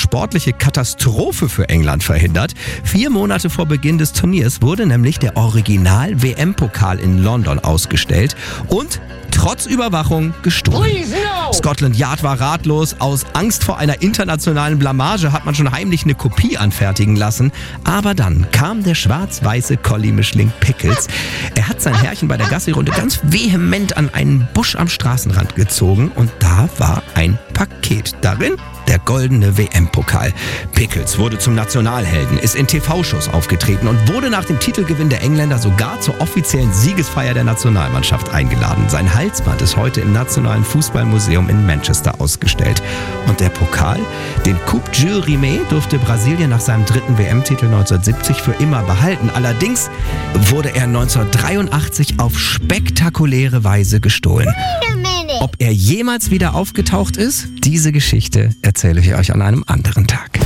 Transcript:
sportliche Katastrophe für England verhindert. 4 Monate vor Beginn des Turniers wurde nämlich der Original-WM-Pokal in London ausgestellt und trotz Überwachung gestohlen. Scotland Yard war ratlos. Aus Angst vor einer internationalen Blamage hat man schon heimlich eine Kopie anfertigen lassen. Aber dann kam der schwarz-weiße Collie-Mischling Pickles. Er hat sein Herrchen bei der Gassi-Runde ganz vehement an einen Busch am Straßenrand gezogen und da war ein Paket darin. Der goldene WM-Pokal. Pickles wurde zum Nationalhelden, ist in TV-Shows aufgetreten und wurde nach dem Titelgewinn der Engländer sogar zur offiziellen Siegesfeier der Nationalmannschaft eingeladen. Sein Halsband ist heute im Nationalen Fußballmuseum in Manchester ausgestellt. Und der Pokal, den Coupe Jules Rimet, durfte Brasilien nach seinem 3. WM-Titel 1970 für immer behalten. Allerdings wurde er 1983 auf spektakuläre Weise gestohlen. Ob er jemals wieder aufgetaucht ist, diese Geschichte erzähle ich euch an einem anderen Tag.